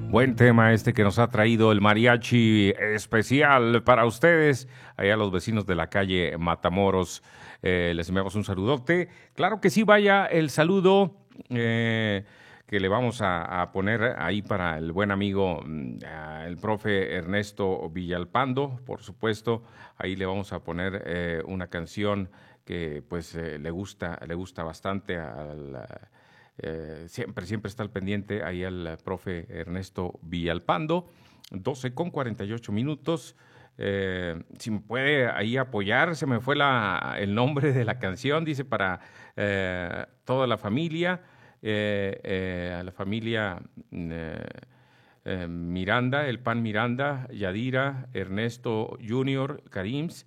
Buen tema este que nos ha traído el mariachi especial para ustedes, allá los vecinos de la calle Matamoros. Les enviamos un saludote. Claro que sí, vaya el saludo que le vamos a poner ahí para el buen amigo, el profe Ernesto Villalpando, por supuesto. Ahí le vamos a poner una canción que pues le gusta bastante al... siempre está al pendiente ahí al profe Ernesto Villalpando, 12:48. Si me puede ahí apoyar, se me fue el nombre de la canción, dice para toda la familia, a la familia Miranda, el Pan Miranda, Yadira, Ernesto Junior, Karims.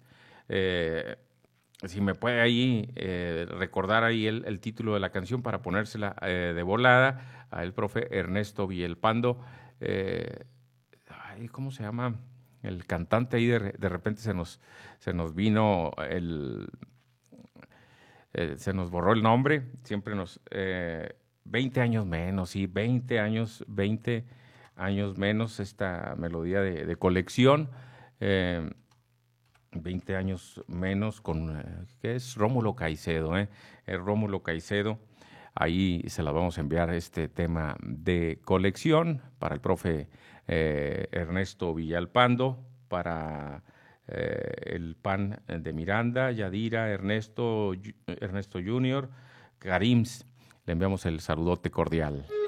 Si me puede ahí recordar ahí el título de la canción para ponérsela de volada al profe Ernesto Villalpando. ¿Cómo se llama? El cantante ahí de repente se nos vino se nos borró el nombre, siempre 20 años menos, sí, 20 años menos esta melodía de colección. 20 años menos que es Rómulo Caicedo, es Rómulo Caicedo. Ahí se la vamos a enviar este tema de colección para el profe Ernesto Villalpando, para el Pan de Miranda, Yadira, Ernesto Junior, Karims. Le enviamos el saludote cordial.